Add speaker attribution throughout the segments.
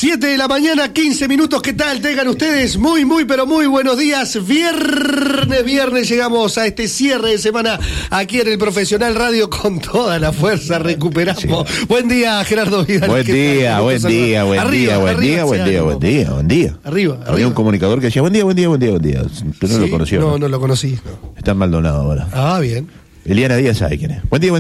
Speaker 1: 7 de la mañana, 15 minutos. ¿Qué tal? Tengan ustedes muy, pero muy buenos días. Viernes llegamos a este cierre de semana aquí en el Profesional Radio con toda la fuerza. Recuperamos. Sí. Buen día, Gerardo Vidal.
Speaker 2: Buen día.
Speaker 1: Arriba.
Speaker 2: Había un comunicador que decía buen día. Tú no lo conoció.
Speaker 1: No lo conocí. No.
Speaker 2: Está en Maldonado ahora.
Speaker 1: Ah, bien.
Speaker 2: Eliana Díaz sabe quién es. Buen día.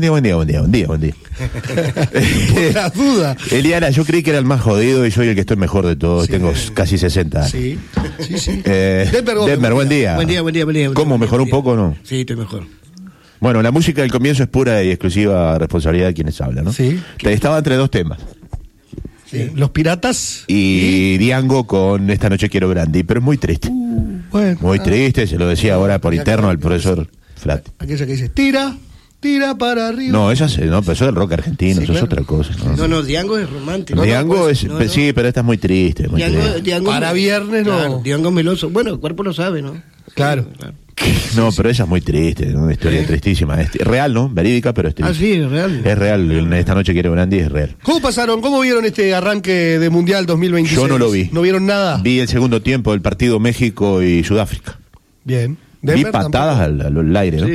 Speaker 1: Por la duda.
Speaker 2: Eliana, yo creí que era el más jodido y soy el que estoy mejor de todos.
Speaker 1: Sí,
Speaker 2: tengo casi 60 años.
Speaker 1: Sí.
Speaker 2: Denver, buen día.
Speaker 3: Buen día.
Speaker 2: ¿Cómo? ¿Mejoró un poco o no?
Speaker 3: Sí, estoy mejor.
Speaker 2: Bueno, la música del comienzo es pura y exclusiva responsabilidad de quienes hablan, ¿no?
Speaker 1: Sí.
Speaker 2: Estaba entre dos temas.
Speaker 1: Sí. Los Piratas
Speaker 2: y Diango con Esta noche quiero Brandy, pero es muy triste.
Speaker 1: Bueno,
Speaker 2: muy triste, se lo decía ahora por interno al profesor Flat.
Speaker 1: Aquella que dice, tira para arriba.
Speaker 2: No, esa no, pero eso es del rock argentino, sí, eso claro. Es otra cosa.
Speaker 3: No, Diango es romántico.
Speaker 2: Diango es, sí, pero esta es muy triste.
Speaker 3: Diango
Speaker 1: para viernes no.
Speaker 3: Claro, Diango meloso. Bueno, el cuerpo lo sabe, ¿no?
Speaker 1: Claro.
Speaker 2: No, pero esa es muy triste, ¿no? Una historia tristísima. Es real, ¿no? Verídica, pero es triste.
Speaker 3: Ah, sí, es real.
Speaker 2: Es real. Esta noche quiero Brandy, es real.
Speaker 1: ¿Cómo vieron este arranque de Mundial 2026?
Speaker 2: Yo no lo vi.
Speaker 1: ¿No vieron nada?
Speaker 2: Vi el segundo tiempo del partido México y Sudáfrica.
Speaker 1: Bien.
Speaker 2: Vi patadas al aire, ¿no?
Speaker 1: Sí.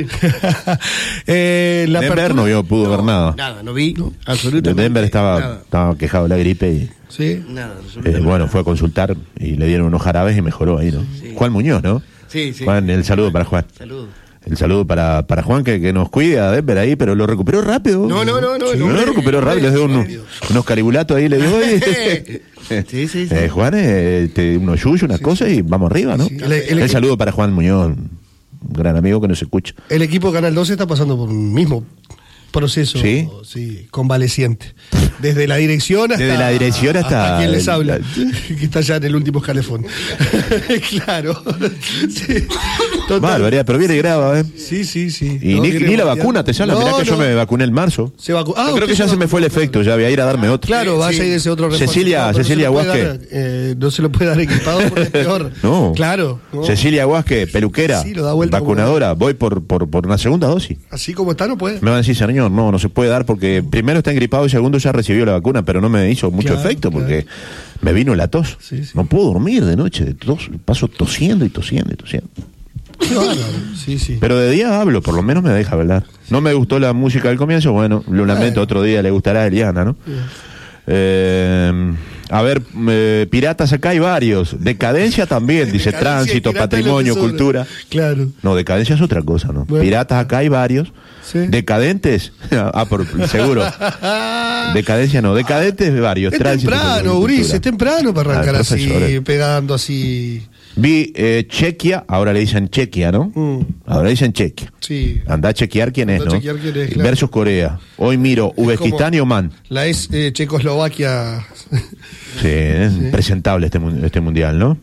Speaker 2: Denver no pudo ver nada.
Speaker 3: Nada, no vi, absolutamente.
Speaker 2: Denver estaba quejado de la gripe y...
Speaker 1: Sí.
Speaker 3: Nada,
Speaker 2: bueno, fue a consultar y le dieron unos jarabes y mejoró ahí, ¿no? Sí. Juan Muñoz, ¿no?
Speaker 3: Sí.
Speaker 2: Juan, el saludo para Juan.
Speaker 3: Saludos.
Speaker 2: El saludo para Juan que nos cuida a Denver ahí, pero lo recuperó rápido.
Speaker 3: No.
Speaker 2: No lo recuperó rápido, le dio unos caribulatos ahí, le dio.
Speaker 3: Sí.
Speaker 2: Juan, unos yuyos, unas cosas y vamos arriba, ¿no?
Speaker 1: Sí.
Speaker 2: El saludo para Juan Muñoz, un gran amigo que nos escucha.
Speaker 1: El equipo de Canal 12 está pasando por un mismo proceso,
Speaker 2: sí,
Speaker 1: convaleciente. Desde la dirección hasta quien les habla, que está ya en el último escalafón. Claro. Sí.
Speaker 2: Barbaridad, pero viene y graba, ¿eh?
Speaker 1: Sí.
Speaker 2: Y no, ni la vacuna te sale. Mirá que yo me vacuné en marzo. Creo que ya se me fue el efecto, ya voy a ir a darme otro.
Speaker 1: Claro, vaya a ir ese otro refuerzo.
Speaker 2: Cecilia Huasque.
Speaker 1: No se lo puede dar equipado porque es peor.
Speaker 2: No.
Speaker 1: Claro. No.
Speaker 2: Cecilia Huasque, peluquera, vacunadora, voy por una segunda dosis.
Speaker 1: Así como está, no puede.
Speaker 2: Me van a decir, señor, no se puede dar porque primero está engripado y segundo ya recibió la vacuna, pero no me hizo mucho efecto porque me vino la tos.
Speaker 1: Sí.
Speaker 2: No puedo dormir de noche, paso tosiendo y tosiendo.
Speaker 1: Qué bárbaro. Sí.
Speaker 2: Pero de día hablo, por lo menos me deja hablar. No me gustó la música del comienzo, bueno, lo lamento, otro día le gustará a Eliana, ¿no? A ver, piratas acá hay varios. Decadencia también, dice Tránsito, Patrimonio, Cultura.
Speaker 1: Claro.
Speaker 2: No, decadencia es otra cosa, ¿no?
Speaker 1: Bueno.
Speaker 2: Piratas acá hay varios.
Speaker 1: Sí.
Speaker 2: Decadentes, seguro. Decadencia no, decadentes varios.
Speaker 1: Es
Speaker 2: Tránsito,
Speaker 1: temprano, Uris, es temprano para arrancar así, pegando así.
Speaker 2: Vi Chequia, ahora le dicen Chequia, ¿no? Ahora dicen Chequia.
Speaker 1: Sí.
Speaker 2: Andá a chequear quién es, ¿no?
Speaker 1: Claro.
Speaker 2: Versus Corea. Hoy miro Uzbekistán y Oman.
Speaker 1: La es Checoslovaquia.
Speaker 2: Sí, es presentable este mundial, ¿no?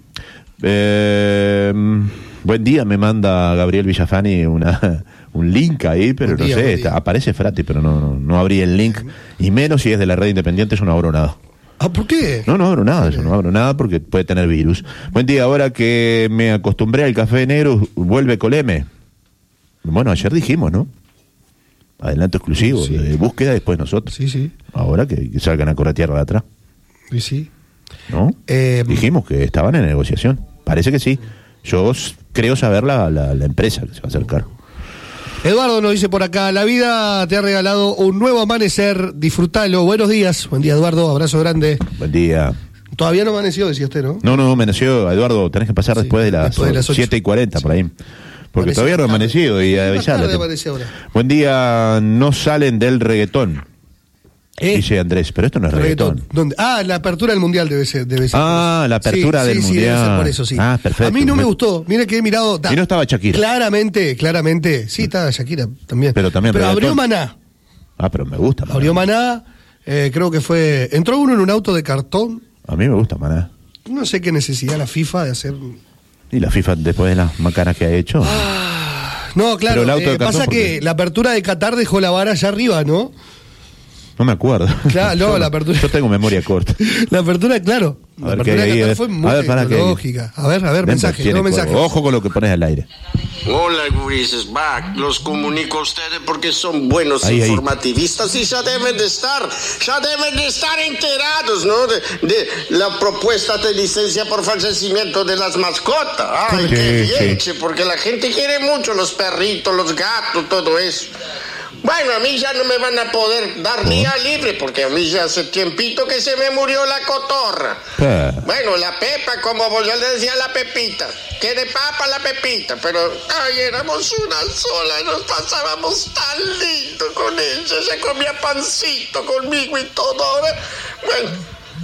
Speaker 2: Buen día, me manda Gabriel Villafani un link ahí, pero no sé, aparece Frati, pero no abrí el link, y menos si es de la red independiente, yo no abro nada.
Speaker 1: Ah, ¿por qué?
Speaker 2: No abro nada porque puede tener virus. Buen día, ahora que me acostumbré al café negro, vuelve Coleme. Bueno, ayer dijimos, ¿no? Adelanto exclusivo, de búsqueda, después nosotros.
Speaker 1: Sí.
Speaker 2: Ahora que salgan a correr tierra de atrás.
Speaker 1: Sí.
Speaker 2: ¿No? Dijimos que estaban en negociación. Parece que sí. Yo creo saber la empresa que se va a hacer cargo.
Speaker 1: Eduardo nos dice por acá, la vida te ha regalado un nuevo amanecer, disfrútalo. Buenos días. Buen día, Eduardo, abrazo grande.
Speaker 2: Buen día.
Speaker 1: Todavía no amaneció, decía usted, ¿no?
Speaker 2: No amaneció, Eduardo, tenés que pasar después de las 7:40 por ahí. Porque todavía no ha amanecido y avisarle. Buen día, no salen del reggaetón. Dice Andrés, pero esto no es reggaetón.
Speaker 1: ¿Dónde? La apertura del mundial debe ser.
Speaker 2: La apertura del mundial.
Speaker 1: Debe ser por eso, sí.
Speaker 2: Perfecto.
Speaker 1: A mí no me gustó. Mira que he mirado.
Speaker 2: Y no estaba Shakira.
Speaker 1: Claramente. Sí, estaba Shakira también.
Speaker 2: Pero
Speaker 1: abrió Maná.
Speaker 2: Pero me gusta Maná.
Speaker 1: Abrió Maná. Creo que fue. Entró uno en un auto de cartón.
Speaker 2: A mí me gusta Maná.
Speaker 1: No sé qué necesidad la FIFA de hacer.
Speaker 2: Y la FIFA, después de las macanas que ha hecho.
Speaker 1: No, claro.
Speaker 2: Pero el auto de
Speaker 1: pasa
Speaker 2: cartón,
Speaker 1: que la apertura de Qatar dejó la vara allá arriba, ¿no?
Speaker 2: No me acuerdo.
Speaker 1: Claro, no, la apertura.
Speaker 2: Yo tengo memoria corta.
Speaker 1: La apertura, claro.
Speaker 2: La apertura de Qatar
Speaker 1: fue muy tecnológica. A ver, mensaje.
Speaker 2: Ojo con lo que pones al aire.
Speaker 4: Hola, gurises, los comunico a ustedes porque son buenos informativistas y ya deben de estar enterados, ¿no? De la propuesta de licencia por fallecimiento de las mascotas. Ay, qué bien, porque la gente quiere mucho los perritos, los gatos, todo eso. Bueno, a mí ya no me van a poder dar día libre porque a mí ya hace tiempito que se me murió la cotorra. Bueno, la Pepa, como yo le decía a la Pepita, que de papa la Pepita, pero éramos una sola, nos pasábamos tan lindo con ella, ella comía pancito conmigo y todo. Bueno,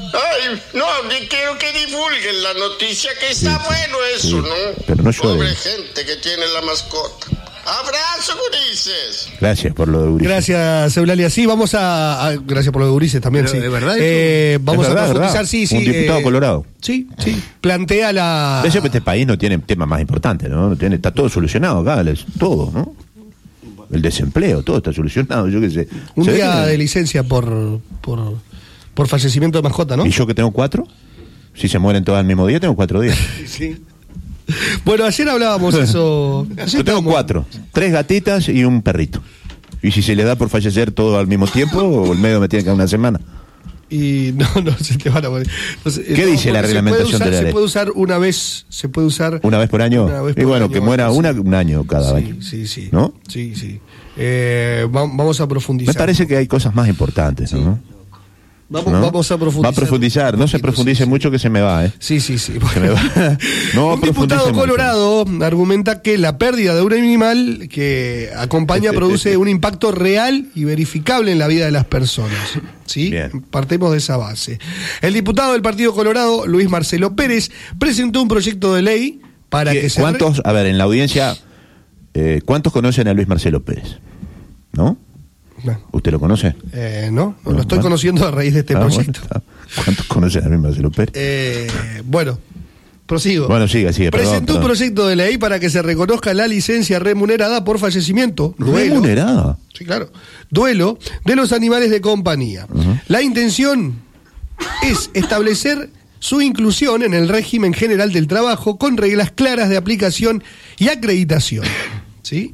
Speaker 4: ni quiero que divulguen la noticia, que está bueno eso, ¿no?
Speaker 2: Pero no
Speaker 4: pobre gente que tiene la mascota. Abrazo, gurises.
Speaker 2: Gracias por lo de Ulises.
Speaker 1: Gracias, Eulalia. Sí, vamos a gracias por lo de Ulises también.
Speaker 3: Pero,
Speaker 1: sí.
Speaker 3: ¿de verdad?
Speaker 1: Vamos
Speaker 2: a
Speaker 1: profundizar, sí.
Speaker 2: Un diputado colorado.
Speaker 1: Sí. Plantea la...
Speaker 2: Este país no tiene temas más importantes, ¿no? Está todo solucionado acá, todo, ¿no? El desempleo, todo está solucionado, yo qué sé.
Speaker 1: Un día de licencia por fallecimiento de mascota, ¿no?
Speaker 2: ¿Y yo que tengo 4? Si se mueren todas al mismo día, tengo 4 días.
Speaker 1: Sí. Bueno, ayer hablábamos eso.
Speaker 2: Yo tengo 4, 3 gatitas y un perrito. Y si se le da por fallecer todo al mismo tiempo, el medio me tiene que dar una semana.
Speaker 1: Y no se te van a morir.
Speaker 2: ¿Qué dice la reglamentación de la ley?
Speaker 1: Se puede usar una vez
Speaker 2: por año. Y bueno, que muera un año cada año.
Speaker 1: Sí.
Speaker 2: ¿No?
Speaker 1: Sí. Vamos a profundizar.
Speaker 2: Me parece que hay cosas más importantes, ¿no?
Speaker 1: Vamos a profundizar.
Speaker 2: Va a profundizar, no se profundice mucho que se me va, ¿eh?
Speaker 1: Sí.
Speaker 2: Se me va.
Speaker 1: Un diputado colorado argumenta que la pérdida de un animal que acompaña produce un impacto real y verificable en la vida de las personas. ¿Sí?
Speaker 2: Bien.
Speaker 1: Partemos de esa base. El diputado del Partido Colorado, Luis Marcelo Pérez, presentó un proyecto de ley para que se...
Speaker 2: ¿Cuántos, en la audiencia, cuántos conocen a Luis Marcelo Pérez? ¿No? ¿Usted lo conoce?
Speaker 1: No, lo estoy conociendo a raíz de este proyecto.
Speaker 2: ¿Cuántos conocen a Luis Marcelo Pérez?
Speaker 1: Bueno, prosigo.
Speaker 2: Bueno, sigue.
Speaker 1: Presentó un proyecto de ley para que se reconozca la licencia remunerada por fallecimiento.
Speaker 2: ¿Remunerada?
Speaker 1: Sí, claro. Duelo de los animales de compañía. La intención es establecer su inclusión en el régimen general del trabajo con reglas claras de aplicación y acreditación. ¿Sí?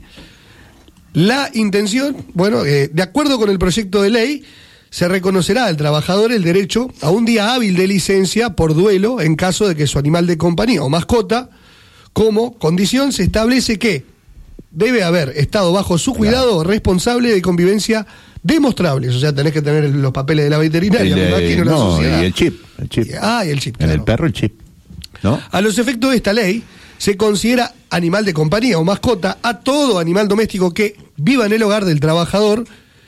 Speaker 1: La intención, de acuerdo con el proyecto de ley, se reconocerá al trabajador el derecho a un día hábil de licencia por duelo en caso de que su animal de compañía o mascota, como condición, se establece que debe haber estado bajo su cuidado responsable de convivencia demostrables. O sea, tenés que tener los papeles de la veterinaria, me imagino, la sociedad.
Speaker 2: Y el chip.
Speaker 1: Y el chip,
Speaker 2: claro. En el perro el chip, ¿no?
Speaker 1: A los efectos de esta ley, se considera animal de compañía o mascota a todo animal doméstico que viva en el hogar del trabajador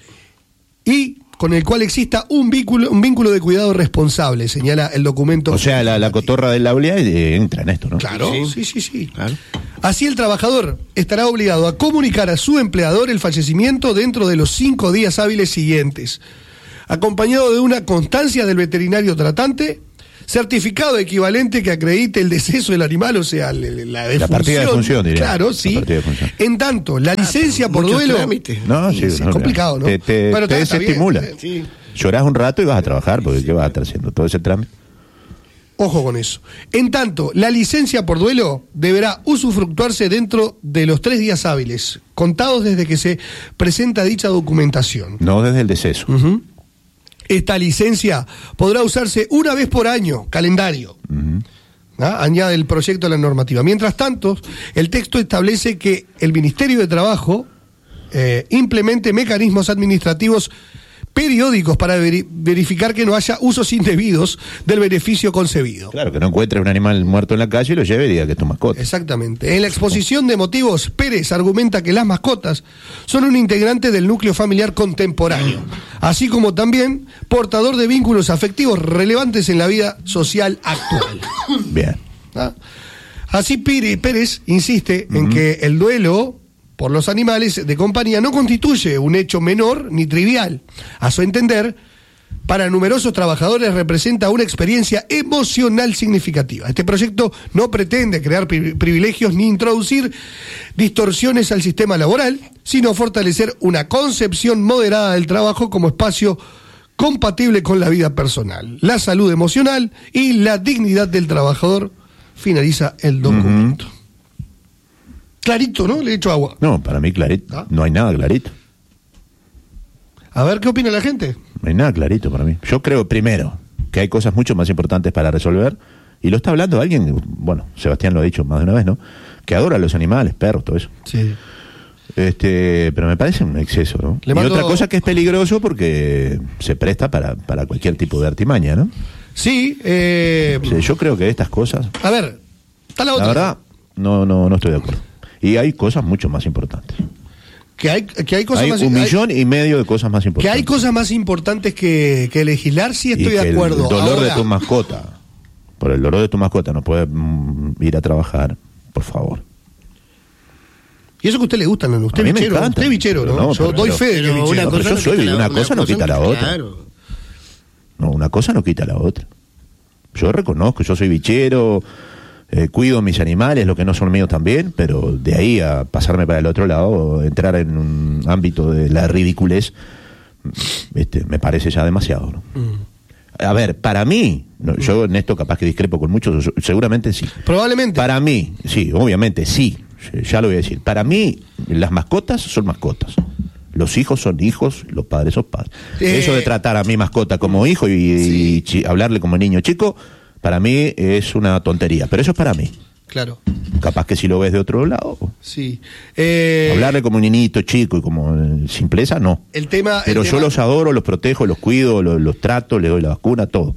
Speaker 1: y con el cual exista un vínculo de cuidado responsable, señala el documento.
Speaker 2: O sea, la cotorra del aula entra en esto, ¿no?
Speaker 1: Claro, sí. Claro. Así el trabajador estará obligado a comunicar a su empleador el fallecimiento dentro de los 5 días hábiles siguientes, acompañado de una constancia del veterinario tratante, certificado equivalente que acredite el deceso del animal, o sea, la defunción.
Speaker 2: La partida de función, diría.
Speaker 1: Claro, sí. En tanto, la licencia por duelo...
Speaker 2: No, sí,
Speaker 1: es complicado, ¿no?
Speaker 2: Te desestimula. Sí. Llorás un rato y vas a trabajar, porque ¿qué vas a estar haciendo? Todo ese trámite.
Speaker 1: Ojo con eso. En tanto, la licencia por duelo deberá usufructuarse dentro de los 3 días hábiles, contados desde que se presenta dicha documentación.
Speaker 2: No desde el deceso.
Speaker 1: Esta licencia podrá usarse una vez por año, calendario. Añade el proyecto a la normativa. Mientras tanto, el texto establece que el Ministerio de Trabajo implemente mecanismos administrativos periódicos para verificar que no haya usos indebidos del beneficio concebido.
Speaker 2: Claro, que no encuentres un animal muerto en la calle y lo lleve y diga que es tu mascota.
Speaker 1: Exactamente. En la exposición de motivos, Pérez argumenta que las mascotas son un integrante del núcleo familiar contemporáneo, así como también portador de vínculos afectivos relevantes en la vida social actual.
Speaker 2: Bien.
Speaker 1: Así Pérez insiste en que el duelo por los animales de compañía no constituye un hecho menor ni trivial. A su entender, para numerosos trabajadores representa una experiencia emocional significativa. Este proyecto no pretende crear privilegios ni introducir distorsiones al sistema laboral, sino fortalecer una concepción moderada del trabajo como espacio compatible con la vida personal, la salud emocional y la dignidad del trabajador, finaliza el documento. Clarito, ¿no? Le he hecho agua.
Speaker 2: No, para mí clarito. ¿Ah? No hay nada clarito.
Speaker 1: A ver, ¿qué opina la gente?
Speaker 2: No hay nada clarito para mí. Yo creo, primero, que hay cosas mucho más importantes para resolver, y lo está hablando alguien, bueno, Sebastián lo ha dicho más de una vez, ¿no? Que adora a los animales, perros, todo eso.
Speaker 1: Sí.
Speaker 2: Pero me parece un exceso, ¿no? Y otra cosa que es peligroso porque se presta para cualquier tipo de artimaña, ¿no?
Speaker 1: Sí.
Speaker 2: Yo creo que estas cosas...
Speaker 1: A ver, está la otra.
Speaker 2: La verdad, no estoy de acuerdo. Y hay cosas mucho más importantes.
Speaker 1: Que hay cosas
Speaker 2: hay
Speaker 1: más,
Speaker 2: 1,5 millones de cosas más importantes.
Speaker 1: Que hay cosas más importantes que legislar, sí estoy de acuerdo.
Speaker 2: El dolor de tu mascota. Por el dolor de tu mascota no puedes ir a trabajar, por favor.
Speaker 1: Y eso que a usted le gusta, ¿no? Usted
Speaker 2: a mí
Speaker 1: bichero,
Speaker 2: me encanta.
Speaker 1: Usted bichero, ¿no? Yo doy fe de que bichero.
Speaker 2: Una cosa no quita la otra.
Speaker 3: Claro.
Speaker 2: No, una cosa no quita la otra. Yo reconozco, yo soy bichero, cuido mis animales, lo que no son míos también, pero de ahí a pasarme para el otro lado, entrar en un ámbito de la ridiculez, me parece ya demasiado, ¿no? A ver, para mí, yo en esto capaz que discrepo con muchos, seguramente sí.
Speaker 1: Probablemente.
Speaker 2: Para mí, sí, obviamente sí, ya lo voy a decir. Para mí, las mascotas son mascotas. Los hijos son hijos, los padres son padres. Eso de tratar a mi mascota como hijo y hablarle como niño chico, para mí es una tontería, pero eso es para mí.
Speaker 1: Claro.
Speaker 2: Capaz que si lo ves de otro lado.
Speaker 1: Sí.
Speaker 2: Hablarle como un niñito chico y como simpleza, no. Pero yo los adoro, los protejo, los cuido, los trato, les doy la vacuna, todo.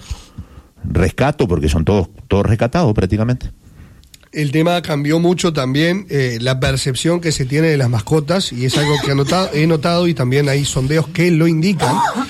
Speaker 2: Rescato porque son todos rescatados prácticamente.
Speaker 1: El tema cambió mucho también, la percepción que se tiene de las mascotas, y es algo que he notado y también hay sondeos que lo indican.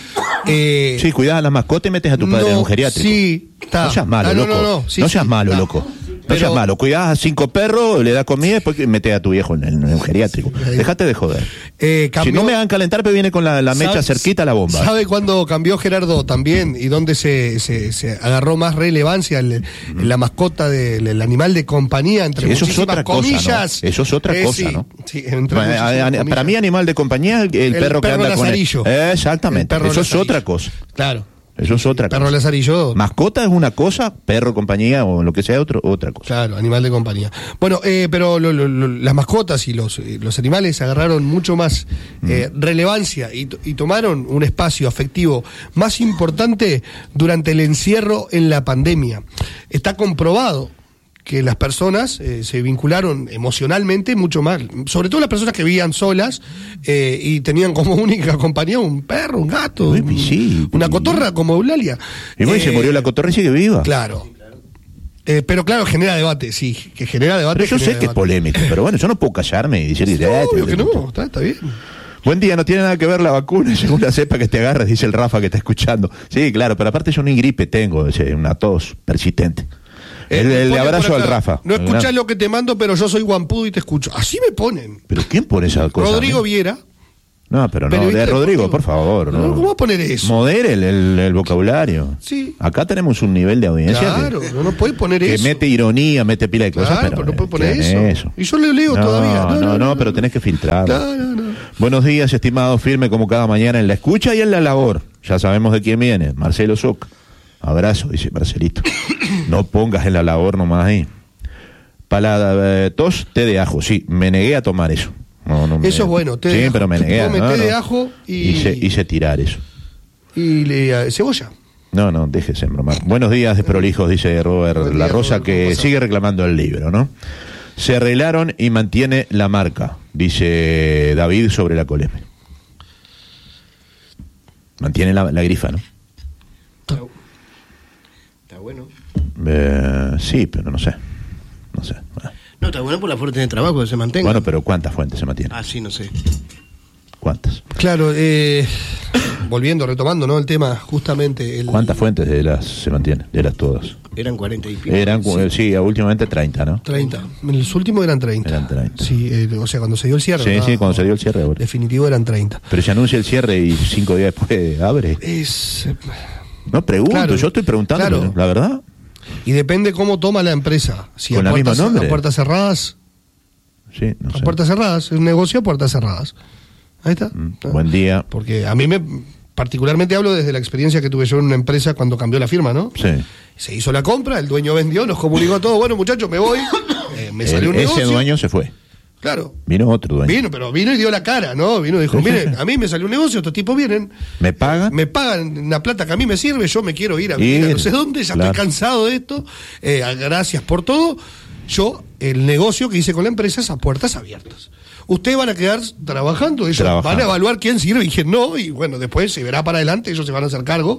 Speaker 2: Sí, cuidás a las mascotas y metes a tu padre en un geriátrico.
Speaker 1: Sí, está.
Speaker 2: No seas malo, loco. No seas malo, loco. No seas malo, cuidás a 5 perros, le das comida y después metes a tu viejo en un geriátrico. Dejate de joder. Si no me hagan calentar, pero viene con la mecha cerquita a la bomba.
Speaker 1: ¿Sabe cuándo cambió Gerardo también y dónde se agarró más relevancia la mascota del animal de compañía? Entre
Speaker 2: eso es otra comillas, cosa, ¿no? Eso es otra cosa, ¿no? Sí, para mí, animal de compañía, el perro que anda con él. Exactamente, eso es otra cosa.
Speaker 1: Claro.
Speaker 2: Eso es otra
Speaker 1: perro
Speaker 2: cosa.
Speaker 1: Lazarillo.
Speaker 2: Mascota es una cosa, perro, compañía o lo que sea, otra cosa.
Speaker 1: Claro, animal de compañía. Bueno, pero las mascotas y los animales agarraron mucho más relevancia y tomaron un espacio afectivo más importante durante el encierro en la pandemia. Está comprobado que las personas se vincularon emocionalmente mucho más, sobre todo las personas que vivían solas y tenían como única compañía un perro, un gato, una cotorra como Eulalia.
Speaker 2: Y bueno, se murió la cotorra y sigue viva.
Speaker 1: Claro. Pero claro, genera debate, sí, que genera debate.
Speaker 2: Pero yo sé que es polémico, pero bueno, yo no puedo callarme y decir...
Speaker 1: Obvio que no, está bien.
Speaker 2: Buen día, no tiene nada que ver la vacuna, según la cepa que te agarras, dice el Rafa que está escuchando. Sí, claro, pero aparte yo ni gripe tengo, una tos persistente. El abrazo al Rafa.
Speaker 1: No escuchás lo que te mando, pero yo soy guampudo y te escucho. Así me ponen.
Speaker 2: ¿Pero quién pone esa cosa?
Speaker 1: Rodrigo Viera.
Speaker 2: No, pero no, de Rodrigo, por favor. No.
Speaker 1: ¿Cómo va a poner eso?
Speaker 2: Modere el vocabulario.
Speaker 1: Sí.
Speaker 2: Acá tenemos un nivel de audiencia.
Speaker 1: Claro, no puede poner
Speaker 2: que
Speaker 1: eso.
Speaker 2: Que mete ironía, mete pila de cosas,
Speaker 1: pero no puede poner eso. Y yo le leo todavía.
Speaker 2: No, pero tenés que filtrar.
Speaker 1: No.
Speaker 2: Buenos días, estimado, firme como cada mañana en la escucha y en la labor. Ya sabemos de quién viene, Marcelo Soc. Abrazo, dice Marcelito. No pongas en la labor nomás ahí. Para tos, té de ajo. Sí, me negué a tomar eso.
Speaker 1: Eso es bueno, té de ajo.
Speaker 2: Pero me negué.
Speaker 1: Té de ajo y...
Speaker 2: Hice tirar eso.
Speaker 1: Y cebolla.
Speaker 2: No, déjese bromar. Buenos días, desprolijos, dice Robert La Rosa, que sigue reclamando el libro, ¿no? Se arreglaron y mantiene la marca, dice David sobre la Coleme. Mantiene la grifa, ¿no?
Speaker 3: Está bueno.
Speaker 2: Sí, pero no sé.
Speaker 3: No, está bueno por la fuente de trabajo que se mantenga.
Speaker 2: Bueno, pero ¿cuántas fuentes se mantienen?
Speaker 3: Sí, no sé.
Speaker 2: ¿Cuántas?
Speaker 1: Claro, retomando, ¿no? El tema, justamente.
Speaker 2: ¿Cuántas fuentes de las se mantienen? De las todas.
Speaker 3: Eran 40 y pico.
Speaker 2: Sí, últimamente 30, ¿no?
Speaker 1: 30. En los últimos eran 30.
Speaker 2: Eran 30.
Speaker 1: Sí, o sea, cuando se dio el cierre.
Speaker 2: Sí, cuando se dio el cierre. Ahora.
Speaker 1: Definitivo eran 30.
Speaker 2: Pero se anuncia el cierre y 5 días después abre. No pregunto, claro, yo estoy preguntando, claro. La verdad.
Speaker 1: Y depende cómo toma la empresa. Si
Speaker 2: ¿Con
Speaker 1: a
Speaker 2: puertas,
Speaker 1: a puertas cerradas.
Speaker 2: Sí, no sé.
Speaker 1: A puertas cerradas, un negocio a puertas cerradas. Ahí está.
Speaker 2: Buen día.
Speaker 1: Porque a mí particularmente hablo desde la experiencia que tuve yo en una empresa cuando cambió la firma, ¿no?
Speaker 2: Sí.
Speaker 1: Se hizo la compra, el dueño vendió, nos comunicó a todos, bueno muchachos, me voy, me salió un negocio.
Speaker 2: Ese dueño se fue.
Speaker 1: Claro.
Speaker 2: Vino otro dueño.
Speaker 1: Vino y dio la cara, ¿no? Vino y dijo, miren, a mí me salió un negocio, estos tipos vienen.
Speaker 2: ¿Me pagan?
Speaker 1: Me pagan una plata que a mí me sirve, yo me quiero ir a vivir a no sé dónde, ya estoy cansado de esto, gracias por todo. Yo, el negocio que hice con la empresa es a puertas abiertas. Ustedes van a quedar trabajando, ellos van a evaluar quién sirve y quién no, y bueno, después se verá para adelante, ellos se van a hacer cargo.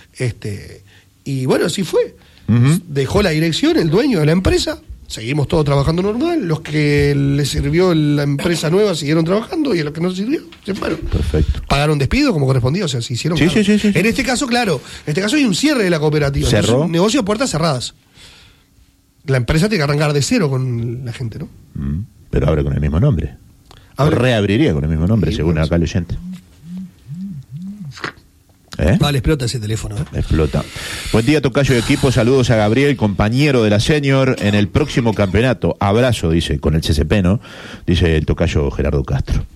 Speaker 1: Y bueno, así fue. Dejó la dirección, el dueño de la empresa, seguimos todos trabajando normal, los que les sirvió la empresa nueva siguieron trabajando y a los que no sirvió se fueron.
Speaker 2: Perfecto.
Speaker 1: Pagaron despido como correspondía, o sea, se hicieron cargo.
Speaker 2: Sí.
Speaker 1: En este caso, claro, hay un cierre de la cooperativa.
Speaker 2: ¿Cerró?
Speaker 1: Es un negocio a puertas cerradas. La empresa tiene que arrancar de cero con la gente, ¿no?
Speaker 2: Pero abre con el mismo nombre. Reabriría con el mismo nombre, sí, según acá el oyente.
Speaker 1: Vale, explota ese teléfono.
Speaker 2: Explota. Buen día, tocayo de equipo. Saludos a Gabriel, compañero de la senior en el próximo campeonato. Abrazo, dice, con el CCP, ¿no? Dice el tocayo Gerardo Castro.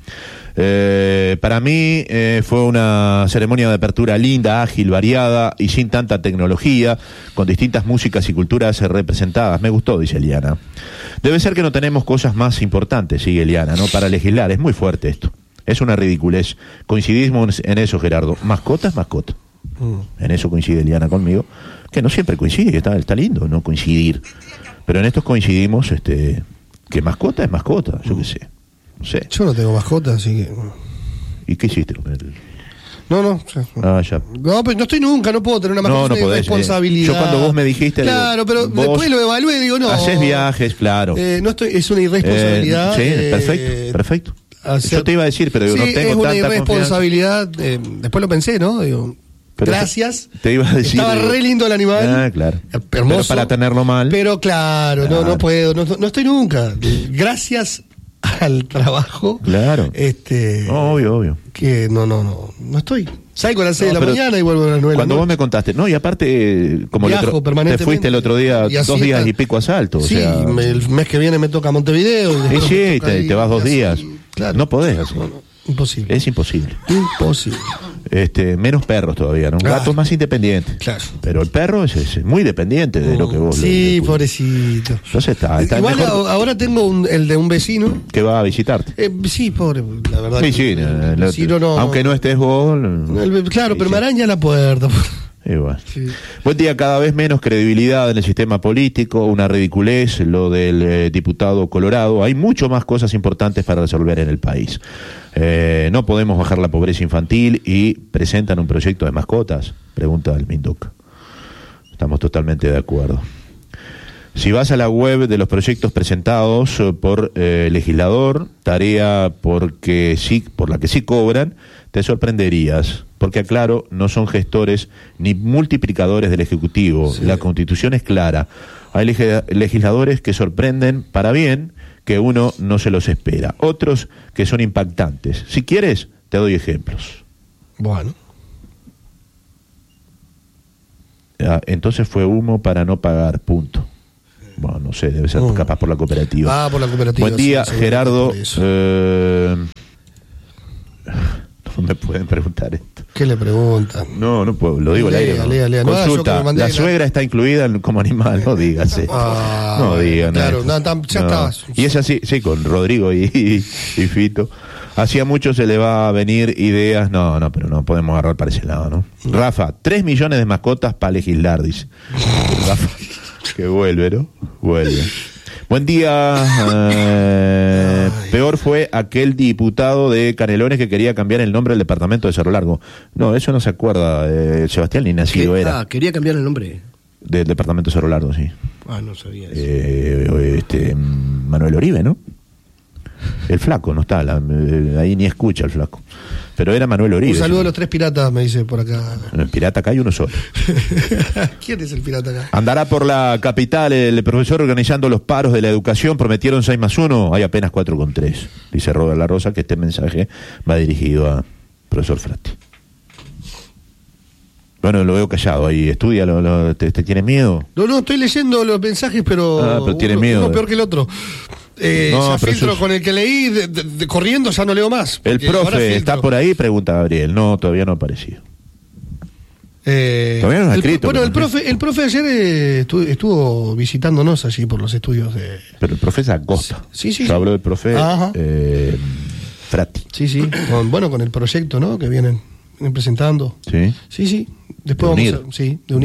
Speaker 2: Para mí fue una ceremonia de apertura linda, ágil, variada y sin tanta tecnología, con distintas músicas y culturas representadas. Me gustó, dice Eliana. Debe ser que no tenemos cosas más importantes, sigue Eliana, ¿no? Para legislar. Es muy fuerte esto. Es una ridiculez. Coincidimos en eso, Gerardo. Mascota es mascota. En eso coincide Eliana conmigo, que no siempre coincide, que está lindo no coincidir. Pero en esto coincidimos que mascota es mascota, yo qué sé. No sé.
Speaker 1: Yo no tengo mascota, así que...
Speaker 2: ¿Y qué hiciste con él?
Speaker 1: No.
Speaker 2: Ya.
Speaker 1: No, pero no estoy nunca, no puedo tener una mascota.
Speaker 2: No podés,
Speaker 1: responsabilidad.
Speaker 2: Yo cuando vos me dijiste...
Speaker 1: Claro, pero después lo evalué y digo, no.
Speaker 2: Haces viajes, claro.
Speaker 1: Es una irresponsabilidad.
Speaker 2: Sí, perfecto. Yo te iba a decir, pero no tengo tanta confianza.
Speaker 1: Es una irresponsabilidad. Después lo pensé, ¿no? Digo, pero gracias.
Speaker 2: Te iba a decir.
Speaker 1: Estaba re lindo el animal.
Speaker 2: Claro.
Speaker 1: Hermoso.
Speaker 2: Pero para tenerlo mal.
Speaker 1: Pero claro. No puedo. No estoy nunca. Gracias al trabajo.
Speaker 2: Claro. Obvio.
Speaker 1: Que no estoy. Salgo a las 6 de la mañana y vuelvo a las 9 de la noche.
Speaker 2: Cuando vos me contaste, y aparte, como te fuiste el otro día, 2 días y pico a Salto.
Speaker 1: Sí, el mes que viene me toca Montevideo.
Speaker 2: Y te vas 2 días.
Speaker 1: Claro.
Speaker 2: No podés hacer.
Speaker 1: Imposible.
Speaker 2: Es imposible.
Speaker 1: Imposible.
Speaker 2: Menos perros todavía, ¿no? Gatos más independientes.
Speaker 1: Claro.
Speaker 2: Pero el perro es muy dependiente de lo que vos
Speaker 1: Sí, pobrecito.
Speaker 2: Entonces está
Speaker 1: igual
Speaker 2: mejor.
Speaker 1: Ahora tengo el de un vecino.
Speaker 2: Que va a visitarte.
Speaker 1: Sí, pobre, la verdad.
Speaker 2: Sí, aunque no estés vos.
Speaker 1: Claro, pero me araña la puerta.
Speaker 2: Igual. Sí. Buen día, cada vez menos credibilidad en el sistema político, una ridiculez lo del diputado Colorado. Hay mucho más cosas importantes para resolver en el país. No podemos bajar la pobreza infantil y presentan un proyecto de mascotas, pregunta el Minduc. Estamos totalmente de acuerdo. Si vas a la web de los proyectos presentados por legislador, tarea por la que sí cobran, te sorprenderías, porque aclaro, no son gestores ni multiplicadores del Ejecutivo. Sí. La Constitución es clara. Hay legisladores que sorprenden para bien, que uno no se los espera. Otros que son impactantes. Si quieres, te doy ejemplos.
Speaker 1: Bueno.
Speaker 2: Entonces fue humo para no pagar, punto. Bueno, no sé, debe ser capaz por la cooperativa.
Speaker 1: Por la cooperativa.
Speaker 2: Buen día, sí, Gerardo. No me pueden preguntar esto.
Speaker 1: ¿Qué le preguntan?
Speaker 2: No puedo, lo digo al aire.
Speaker 1: Lea.
Speaker 2: Consulta, la suegra está incluida como animal, no dígase.
Speaker 1: No
Speaker 2: digan.
Speaker 1: Claro, ya está.
Speaker 2: Y es así, sí, con Rodrigo y Fito. Hacia mucho se le va a venir ideas, pero no podemos agarrar para ese lado, ¿no? Rafa, 3 millones de mascotas para legislar, dice. Rafa, que vuelve, ¿no? Vuelve. Buen día. Peor fue aquel diputado de Canelones que quería cambiar el nombre del departamento de Cerro Largo. No, eso no se acuerda. Sebastián ni nacido era.
Speaker 3: Quería cambiar el nombre.
Speaker 2: Del departamento de Cerro Largo, sí.
Speaker 3: No sabía eso.
Speaker 2: Manuel Oribe, ¿no? El flaco, no está, ahí ni escucha el flaco. Pero era Manuel Oribe.
Speaker 1: Un saludo a los 3 piratas, me dice por acá.
Speaker 2: El pirata acá hay uno solo.
Speaker 1: ¿Quién es el pirata acá?
Speaker 2: Andará por la capital el profesor organizando los paros de la educación. Prometieron 6+1, hay apenas 4,3. Dice Robert La Rosa que este mensaje va dirigido a profesor Frati. Bueno, lo veo callado ahí. Estudia, ¿te tiene miedo?
Speaker 1: No, estoy leyendo los mensajes, pero
Speaker 2: tiene miedo.
Speaker 1: Uno peor que el otro. Ya filtro con el que leí, corriendo ya no leo más.
Speaker 2: El profe está por ahí, pregunta Gabriel. No, todavía no ha aparecido. Todavía no ha escrito.
Speaker 1: Bueno, el profe ayer estuvo visitándonos allí por los estudios de...
Speaker 2: Pero el profe es Acosta.
Speaker 1: Sí.
Speaker 2: Yo hablo del profe Frati.
Speaker 1: Sí. Con el proyecto, ¿no? Que vienen presentando. Sí. Después
Speaker 2: de unir.
Speaker 1: Vamos a... de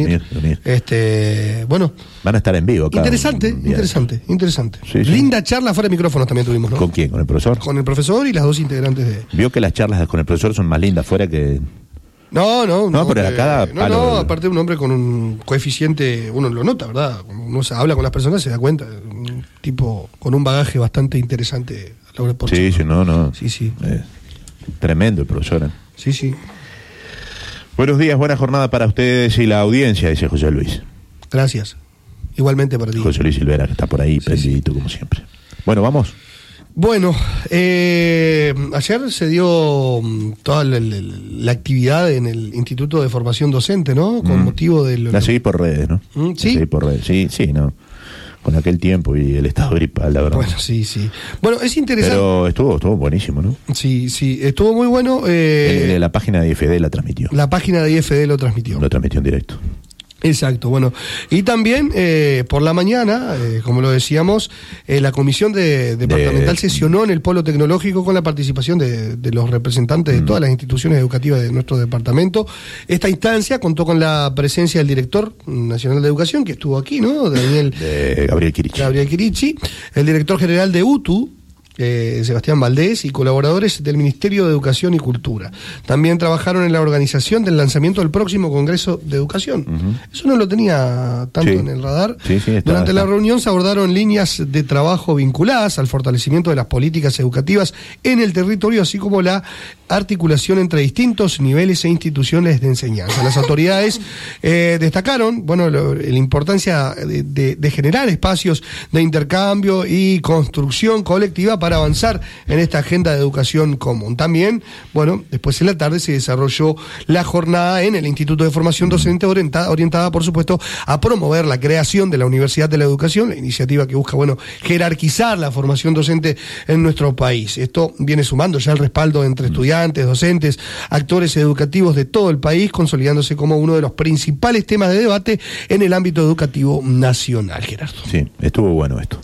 Speaker 1: unir.
Speaker 2: Van a estar en vivo acá.
Speaker 1: Interesante.
Speaker 2: Sí.
Speaker 1: Linda charla fuera de micrófonos también tuvimos, ¿no?
Speaker 2: ¿Con quién? ¿Con el profesor?
Speaker 1: Con el profesor y las 2 integrantes de...
Speaker 2: Vio que las charlas con el profesor son más lindas fuera que...
Speaker 1: No,
Speaker 2: pero acá...
Speaker 1: aparte de un hombre con un coeficiente, uno lo nota, ¿verdad? Cuando uno se habla con las personas se da cuenta. Un tipo con un bagaje bastante interesante a la hora de por
Speaker 2: Sí. Tremendo el profesor.
Speaker 1: Sí.
Speaker 2: Buenos días, buena jornada para ustedes y la audiencia, dice José Luis.
Speaker 1: Gracias. Igualmente para ti.
Speaker 2: José Luis Silvera, que está por ahí, prendidito como siempre. Bueno, vamos.
Speaker 1: Bueno, ayer se dio toda la actividad en el Instituto de Formación Docente, ¿no? Con motivo de...
Speaker 2: La seguí por redes, ¿no?
Speaker 1: ¿Sí?
Speaker 2: La seguí por redes, sí, no. Con aquel tiempo y el estado gripal, la verdad.
Speaker 1: Bueno, sí. Bueno, es interesante.
Speaker 2: Pero estuvo buenísimo, ¿no?
Speaker 1: Sí, estuvo muy bueno.
Speaker 2: La página de IFD la transmitió.
Speaker 1: La página de IFD lo transmitió.
Speaker 2: Lo transmitió en directo.
Speaker 1: Exacto, bueno. Y también por la mañana, como lo decíamos, la comisión departamental sesionó en el Polo Tecnológico con la participación de los representantes de todas las instituciones educativas de nuestro departamento. Esta instancia contó con la presencia del director nacional de educación, que estuvo aquí, ¿no?
Speaker 2: Gabriel
Speaker 1: Quirichi, el director general de UTU, Sebastián Valdés, y colaboradores del Ministerio de Educación y Cultura. También trabajaron en la organización del lanzamiento del próximo Congreso de Educación. Eso no lo tenía tanto en el radar. Durante la reunión se abordaron líneas de trabajo vinculadas al fortalecimiento de las políticas educativas en el territorio, así como la articulación entre distintos niveles e instituciones de enseñanza. Las autoridades destacaron la importancia de generar espacios de intercambio y construcción colectiva para avanzar en esta agenda de educación común. También, después en la tarde se desarrolló la jornada en el Instituto de Formación Docente orientada, por supuesto, a promover la creación de la Universidad de la Educación, la iniciativa que busca, jerarquizar la formación docente en nuestro país. Esto viene sumando ya el respaldo entre estudiantes, docentes, actores educativos de todo el país, consolidándose como uno de los principales temas de debate en el ámbito educativo nacional, Gerardo.
Speaker 2: Sí, estuvo bueno esto.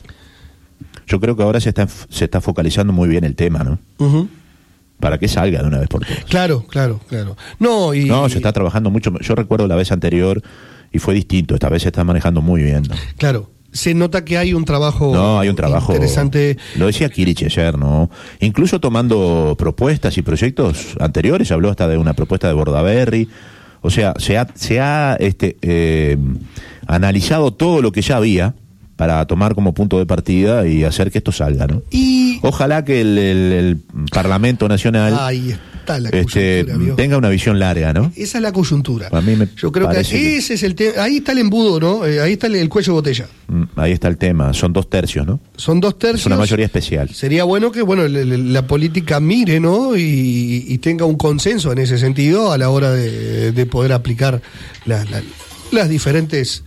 Speaker 2: Yo creo que ahora se está focalizando muy bien el tema, ¿no? Para que salga de una vez por todas.
Speaker 1: Claro. No,
Speaker 2: se está trabajando mucho. Yo recuerdo la vez anterior y fue distinto. Esta vez se está manejando muy bien, ¿no?
Speaker 1: Claro. Se nota que hay un trabajo interesante.
Speaker 2: Lo decía Quirichi ayer, ¿no? Incluso tomando propuestas y proyectos anteriores, habló hasta de una propuesta de Bordaberry. O sea, se ha analizado todo lo que ya había para tomar como punto de partida y hacer que esto salga, ¿no? Y ojalá que el Parlamento Nacional tenga una visión larga, ¿no?
Speaker 1: Esa es la coyuntura.
Speaker 2: A mí
Speaker 1: Yo creo que ese es el tema. Ahí está el embudo, ¿no? Ahí está el cuello de botella.
Speaker 2: Ahí está el tema. Son 2/3, ¿no?
Speaker 1: Son 2/3.
Speaker 2: Es una mayoría especial.
Speaker 1: Sería bueno que la política mire, ¿no? Y tenga un consenso en ese sentido a la hora de poder aplicar las diferentes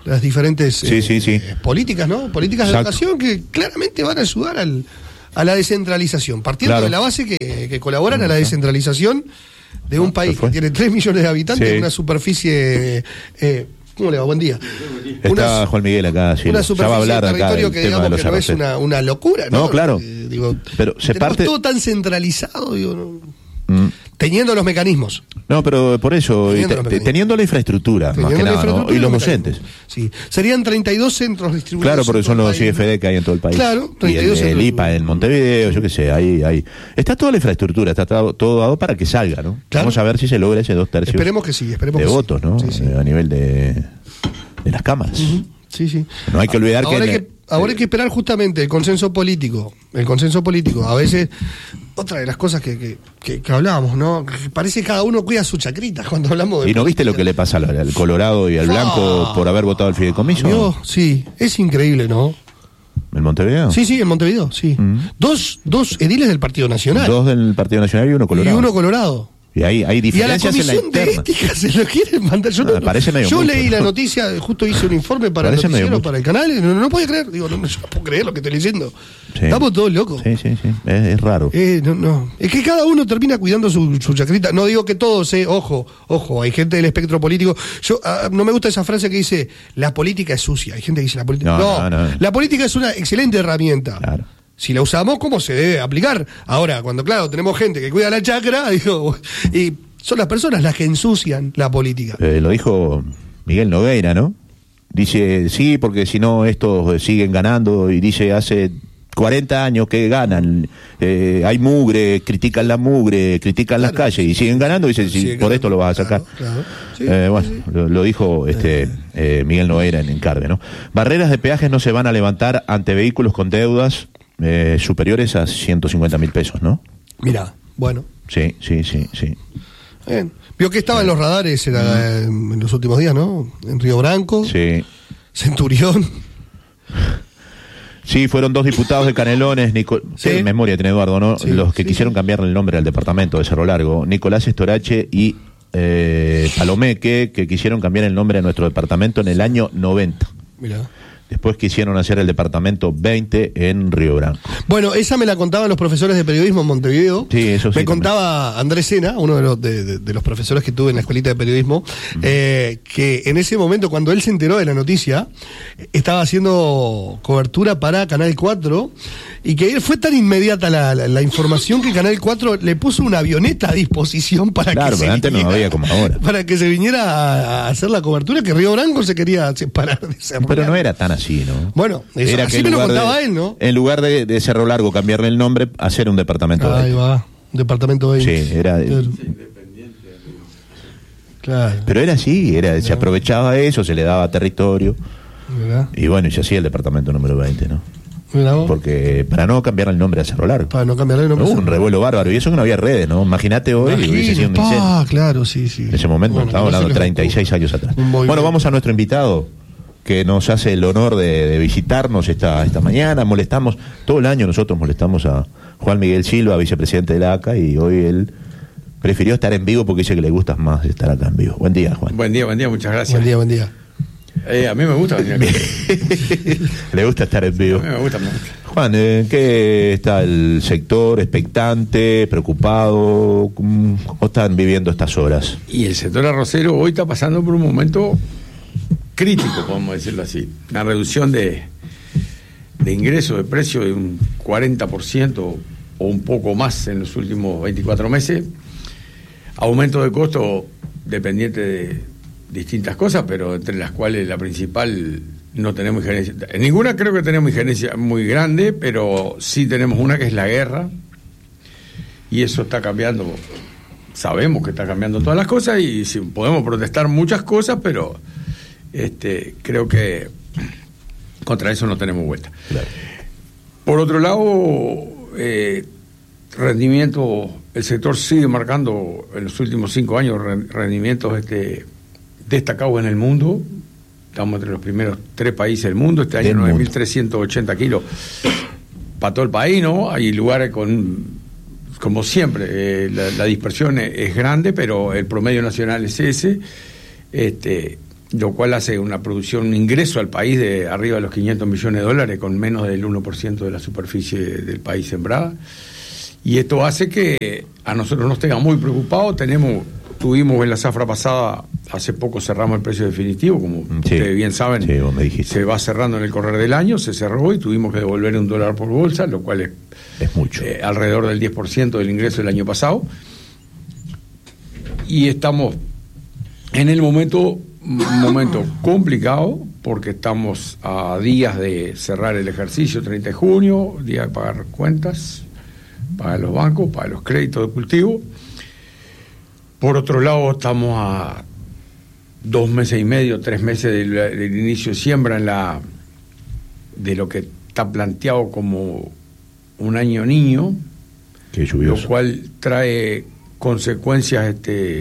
Speaker 1: políticas, ¿no? Políticas de educación que claramente van a ayudar a la descentralización, partiendo de la base que colaboran a la descentralización de un país que tiene 3 millones de habitantes, una superficie... ¿Cómo le va? Buen día.
Speaker 2: Está Juan Miguel acá,
Speaker 1: una superficie de territorio que digamos que no es una locura, ¿no?
Speaker 2: No, claro.
Speaker 1: Pero se parte todo tan centralizado, teniendo los mecanismos.
Speaker 2: No, pero por eso, teniendo la infraestructura, más que nada, ¿no? Y los docentes.
Speaker 1: Sí. Serían 32 centros distribuidos.
Speaker 2: Claro, porque son los IFD que hay en todo el país.
Speaker 1: Claro, 32
Speaker 2: y el IPA en Montevideo, yo qué sé, ahí. Está toda la infraestructura, está todo dado para que salga, ¿no?
Speaker 1: Claro.
Speaker 2: Vamos a ver si se logra ese 2/3.
Speaker 1: Esperemos que sí,
Speaker 2: de votos, ¿no? Sí. A nivel de las cámaras.
Speaker 1: Sí.
Speaker 2: No hay que olvidar
Speaker 1: Ahora hay que esperar justamente el consenso político. A veces, otra de las cosas que hablábamos, ¿no? Que parece que cada uno cuida su chacrita cuando hablamos de...
Speaker 2: ¿Y no viste lo que le pasa al Colorado y al Blanco por haber votado el fideicomiso?
Speaker 1: Dios, sí, es increíble, ¿no?
Speaker 2: ¿En Montevideo?
Speaker 1: Sí, en Montevideo, sí. Dos ediles del Partido Nacional.
Speaker 2: Dos del Partido Nacional y uno colorado. Y hay diferencias en la interna.
Speaker 1: Y a la Comisión de Ética se lo quieren mandar. Yo leí la noticia, justo hice un informe para el noticiero, para el canal, y no podía creer. Digo, yo no puedo creer lo que estoy leyendo. Sí. Estamos todos locos.
Speaker 2: Sí. Es raro.
Speaker 1: No. Es que cada uno termina cuidando su chacrita. No digo que todos, ojo, hay gente del espectro político. No me gusta esa frase que dice, la política es sucia. Hay gente que dice, la política... No. La política es una excelente herramienta.
Speaker 2: Claro.
Speaker 1: Si la usamos, ¿cómo se debe aplicar? Ahora, cuando, claro, tenemos gente que cuida la chacra, y son las personas las que ensucian la política.
Speaker 2: Lo dijo Miguel Nogueira, ¿no? Dice, sí, porque si no, estos siguen ganando, y dice, hace 40 años que ganan, hay mugre, critican la mugre, critican las calles, y siguen ganando, dice, por esto lo vas a sacar.
Speaker 1: Claro. Sí,
Speaker 2: Lo dijo Miguel Nogueira en Encargue, ¿no? Barreras de peajes no se van a levantar ante vehículos con deudas superiores a 150.000 pesos, ¿no?
Speaker 1: Mira, bueno.
Speaker 2: Sí.
Speaker 1: Bien. Vio que estaba en los radares en los últimos días, ¿no? En Río Branco.
Speaker 2: Sí.
Speaker 1: Centurión.
Speaker 2: Sí, fueron 2 diputados de Canelones, ¿qué memoria tiene Eduardo, no?
Speaker 1: Sí,
Speaker 2: los que quisieron cambiarle el nombre al departamento de Cerro Largo, Nicolás Estorache y Palomeque, que quisieron cambiar el nombre de nuestro departamento en el año 90.
Speaker 1: Mirá.
Speaker 2: Después quisieron hacer el departamento 20 en Río Branco.
Speaker 1: Bueno, esa me la contaban los profesores de periodismo en Montevideo.
Speaker 2: Sí, eso sí.
Speaker 1: Me contaba Andrés Sena, uno de los profesores que tuve en la escuelita de periodismo, que en ese momento, cuando él se enteró de la noticia, estaba haciendo cobertura para Canal 4, y que fue tan inmediata la información que Canal 4 le puso una avioneta a disposición para que se
Speaker 2: antes
Speaker 1: viniera,
Speaker 2: no había como ahora.
Speaker 1: Para que se viniera a hacer la cobertura, que Río Branco se quería separar de Cerro
Speaker 2: Pero
Speaker 1: Largo.
Speaker 2: no era tan así, ¿no?
Speaker 1: Bueno, eso,
Speaker 2: era
Speaker 1: así me lo contaba él, ¿no?
Speaker 2: En lugar de Cerro Largo cambiarle el nombre, hacer un departamento 20.
Speaker 1: Ahí va, departamento 20.
Speaker 2: Sí, era...
Speaker 1: Claro.
Speaker 2: Pero era así, se aprovechaba eso, se le daba territorio.
Speaker 1: ¿Verdad?
Speaker 2: Y bueno, y se hacía el departamento número 20, ¿no?
Speaker 1: ¿Verdad?
Speaker 2: Porque para no cambiar el nombre a Cerro Largo.
Speaker 1: Para no cambiar el nombre.
Speaker 2: Un revuelo bárbaro. Y eso que no había redes, ¿no? Imagínate hoy, hubiese sido un incendio.
Speaker 1: Claro, sí.
Speaker 2: En ese momento, estamos hablando de 36 años atrás. Bueno, vamos a nuestro invitado, que nos hace el honor de visitarnos esta mañana. Todo el año nosotros molestamos a Juan Miguel Silva, vicepresidente de la ACA, y hoy él prefirió estar en vivo porque dice que le gusta más estar acá en vivo. Buen día, Juan.
Speaker 5: Buen día, muchas gracias.
Speaker 1: Buen día.
Speaker 5: A mí me gusta venir aquí.
Speaker 2: Le gusta estar en vivo.
Speaker 5: A mí me gusta.
Speaker 2: Juan, ¿qué está el sector expectante, preocupado? ¿Cómo están viviendo estas horas?
Speaker 5: Y el sector arrocero hoy está pasando por un momento crítico, podemos decirlo así. Una reducción de ingresos, de precio de un 40% o un poco más en los últimos 24 meses. Aumento de costo dependiente de distintas cosas, pero entre las cuales la principal no tenemos injerencia. En ninguna creo que tenemos injerencia muy grande, pero sí tenemos una, que es la guerra, y eso está cambiando. Sabemos que está cambiando todas las cosas, y sí, podemos protestar muchas cosas, pero creo que contra eso no tenemos vuelta. Claro. Por otro lado, rendimiento, el sector sigue marcando en los últimos 5 años rendimientos destacados en el mundo. Estamos entre los primeros 3 países del mundo. Este año 9.380 kilos para todo el país, ¿no? Hay lugares como siempre, la dispersión es grande, pero el promedio nacional es ese, lo cual hace una producción, un ingreso al país de arriba de los $500 millones, con menos del 1% de la superficie del país sembrada. Y esto hace que a nosotros nos tenga muy preocupados. Tuvimos en la zafra pasada, hace poco cerramos el precio definitivo, como ustedes bien saben,
Speaker 2: vos me dijiste.
Speaker 5: Se va cerrando en el correr del año, se cerró y tuvimos que devolver $1 por bolsa, lo cual
Speaker 2: es mucho.
Speaker 5: Alrededor del 10% del ingreso del año pasado. Y estamos en el momento complicado, porque estamos a días de cerrar el ejercicio, 30 de junio, día de pagar cuentas, pagar los bancos, pagar los créditos de cultivo. Por otro lado, estamos a 2 meses y medio, 3 meses del inicio de siembra de lo que está planteado como un año niño, lo cual trae consecuencias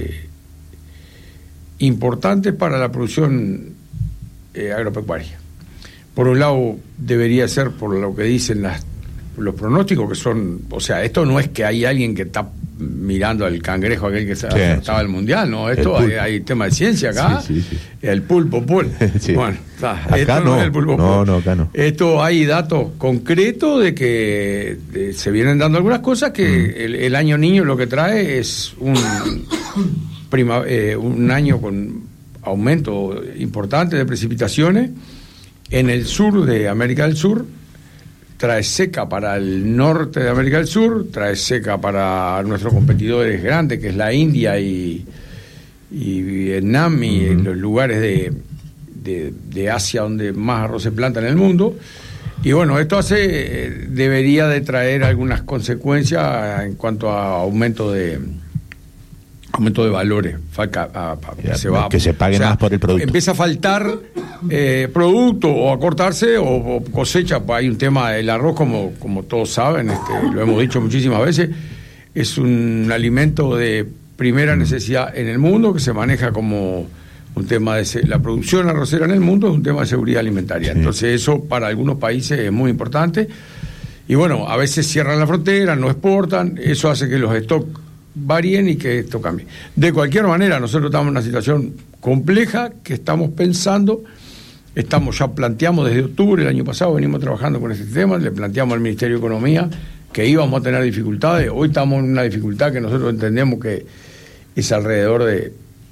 Speaker 5: importantes para la producción agropecuaria. Por un lado, debería ser por lo que dicen los pronósticos, que son, o sea, esto no es que hay alguien que está mirando al cangrejo aquel que estaba el mundial, no, esto hay tema de ciencia acá, el pulpo. Sí. Bueno,
Speaker 2: acá no es el pulpo. No, acá no.
Speaker 5: Esto hay datos concretos de que se vienen dando algunas cosas que el año niño lo que trae es un año con aumento importante de precipitaciones en el sur de América del Sur. Trae seca para el norte de América del Sur, trae seca para nuestros competidores grandes, que es la India y Vietnam, y en los lugares de Asia donde más arroz se planta en el mundo. Y bueno, esto debería de traer algunas consecuencias en cuanto a aumento de valores,
Speaker 2: que se pague más por el producto.
Speaker 5: Empieza a faltar producto o a cortarse o cosecha. Hay un tema del arroz, como todos saben, lo hemos dicho muchísimas veces, es un alimento de primera necesidad en el mundo, que se maneja como un tema de la producción arrocera en el mundo, es un tema de seguridad alimentaria. Sí. Entonces eso para algunos países es muy importante. Y bueno, a veces cierran la frontera, no exportan, eso hace que los stocks varíen y que esto cambie. De cualquier manera, nosotros estamos en una situación compleja que estamos pensando, ya planteamos desde octubre del año pasado, venimos trabajando con este tema, le planteamos al Ministerio de Economía que íbamos a tener dificultades. Hoy estamos en una dificultad que nosotros entendemos que es alrededor de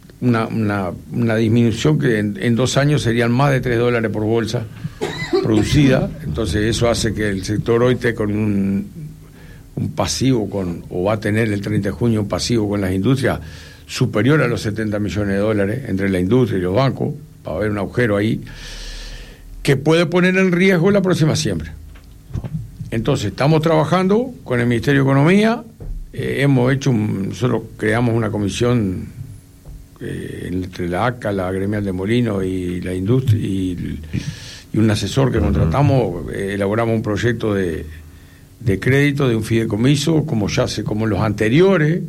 Speaker 5: una disminución que en 2 años serían más de $3 por bolsa producida. Entonces eso hace que el sector hoy esté con un pasivo o va a tener el 30 de junio un pasivo con las industrias superior a los $70 millones entre la industria y los bancos. Va a haber un agujero ahí que puede poner en riesgo la próxima siembra. Entonces estamos trabajando con el Ministerio de Economía, nosotros creamos una comisión entre la ACA, la gremial de Molino y la industria y un asesor que contratamos, elaboramos un proyecto de crédito, de un fideicomiso, como los anteriores,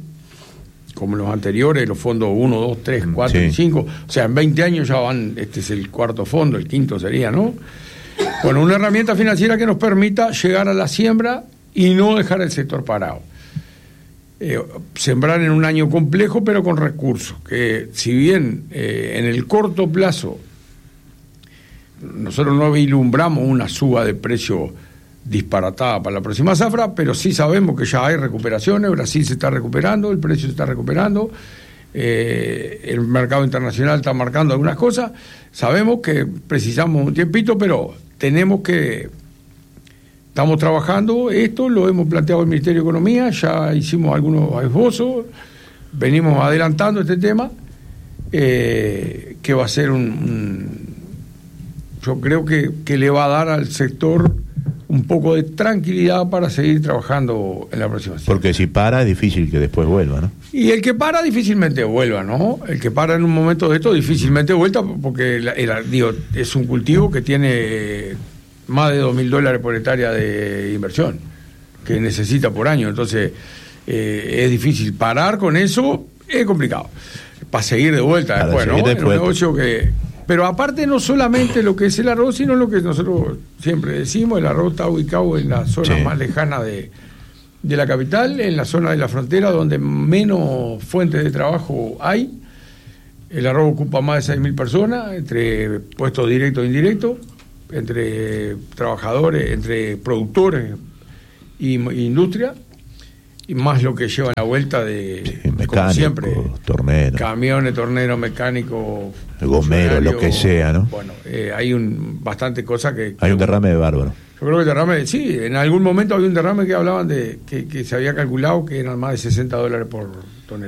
Speaker 5: los fondos 1, 2, 3, 4 y 5, o sea, en 20 años ya van, este es el 4º fondo, el 5º sería, ¿no? Bueno, una herramienta financiera que nos permita llegar a la siembra y no dejar el sector parado. Sembrar en un año complejo, pero con recursos, que si bien en el corto plazo nosotros no vislumbramos una suba de precio disparatada para la próxima zafra, pero sí sabemos que ya hay recuperaciones. Brasil se está recuperando, el precio se está recuperando, el mercado internacional está marcando algunas cosas. Sabemos que precisamos un tiempito, pero estamos trabajando esto, lo hemos planteado al Ministerio de Economía, ya hicimos algunos esbozos, venimos adelantando este tema, que va a ser yo creo que le va a dar al sector un poco de tranquilidad para seguir trabajando en la próxima semana.
Speaker 2: Porque si para es difícil que después vuelva, ¿no?
Speaker 5: Y el que para difícilmente vuelva, ¿no? El que para en un momento de esto difícilmente vuelva, porque es un cultivo que tiene más de $2.000 por hectárea de inversión que necesita por año. Entonces es difícil parar con eso, es complicado para seguir de vuelta después, ¿no? En un negocio pero aparte no solamente lo que es el arroz, sino lo que nosotros siempre decimos, el arroz está ubicado en la zona más lejana de la capital, en la zona de la frontera donde menos fuentes de trabajo hay. El arroz ocupa más de 6.000 personas, entre puestos directos e indirectos, entre trabajadores, entre productores y industria, y más lo que lleva la vuelta de
Speaker 2: mecánico,
Speaker 5: como siempre,
Speaker 2: tornero,
Speaker 5: camiones, torneros, mecánicos,
Speaker 2: gomero, lo que sea, ¿no?
Speaker 5: Bueno, hay bastante cosas que
Speaker 2: hay un derrame de bárbaro.
Speaker 5: Yo creo que el derrame, sí, en algún momento había un derrame que hablaban de que se había calculado que eran más de $60